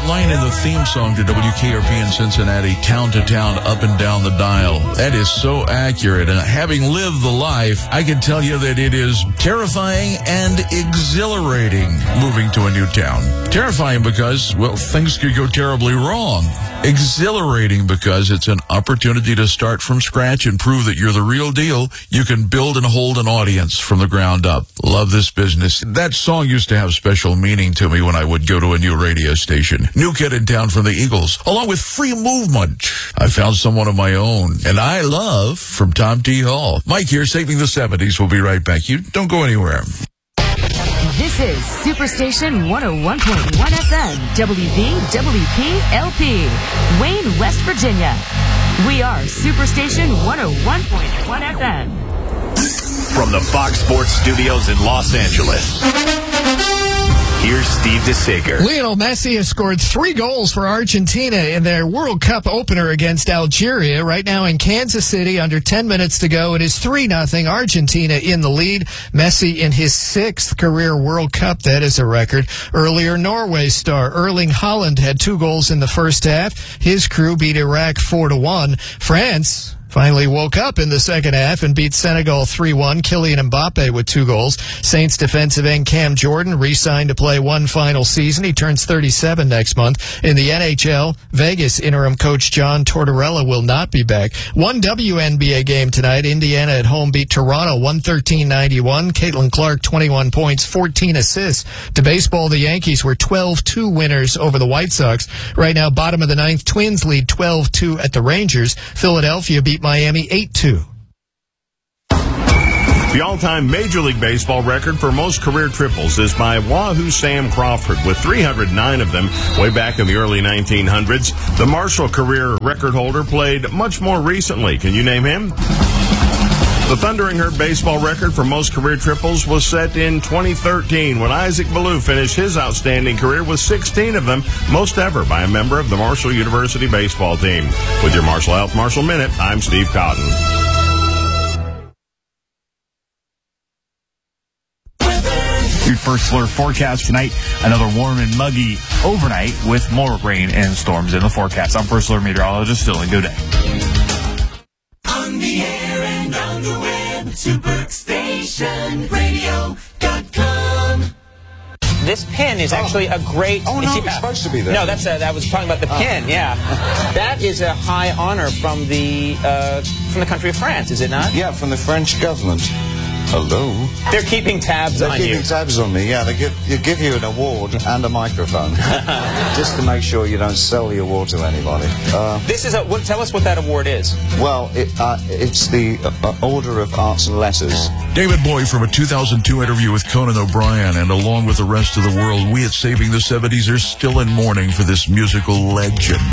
line in the theme song to WKRP in Cincinnati, town to town, up and down the dial. That is so accurate. And having lived the life, I can tell you that it is terrifying and exhilarating moving to a new town. Terrifying because, well, things could go terribly wrong. Exhilarating because it's an opportunity to start from scratch and prove that you're the real deal. You can build and hold an audience from the ground up. Love this business. That song used to have special meaning to me when I would go to a new radio station. New kid in town from the Eagles, along with Free Movement. I found someone of my own, and I love from Tom T. Hall. Mike here, Saving the 70s. We'll be right back. You don't go anywhere. This is Superstation 101.1 FM, WVWP-LP, Wayne, West Virginia. We are Superstation 101.1 FM. From the Fox Sports Studios in Los Angeles, here's Steve DeSager. Lionel Messi has scored 3 goals for Argentina in their World Cup opener against Algeria. Right now in Kansas City, under 10 minutes to go, it is 3-0, Argentina in the lead. Messi in his 6th career World Cup. That is a record. Earlier, Norway star Erling Haaland had 2 goals in the first half. His crew beat Iraq 4-1. France finally woke up in the second half and beat Senegal 3-1. Kylian Mbappe with 2 goals. Saints defensive end Cam Jordan re-signed to play one final season. He turns 37 next month. In the NHL, Vegas interim coach John Tortorella will not be back. One WNBA game tonight. Indiana at home beat Toronto 113-91. Caitlin Clark, 21 points, 14 assists. To baseball, the Yankees were 12-2 winners over the White Sox. Right now, bottom of the 9th, Twins lead 12-2 at the Rangers. Philadelphia beat Miami 8-2. The all-time Major League Baseball record for most career triples is by Wahoo Sam Crawford, with 309 of them way back in the early 1900s. The Marshall career record holder played much more recently. Can you name him? The Thundering Herd baseball record for most career triples was set in 2013 when Isaac Ballou finished his outstanding career with 16 of them, most ever by a member of the Marshall University baseball team. With your Marshall Health Marshall Minute, I'm Steve Cotton. Your first slur forecast tonight, another warm and muggy overnight with more rain and storms in the forecast. I'm First Alert Meteorologist Dylan Godet. On the air and on the web, SuperStationRadio.com. This pin is actually a great... Oh, no, it's supposed to be there. No, I was talking about the pin, yeah. That is a high honor from the country of France, is it not? Yeah, from the French government. Hello. They're keeping tabs on you. They're keeping tabs on me, yeah. They give you an award and a microphone. Just to make sure you don't sell the award to anybody. Tell us what that award is. Well, it's the Order of Arts and Letters. David Bowie from a 2002 interview with Conan O'Brien, and along with the rest of the world, we at Saving the 70s are still in mourning for this musical legend.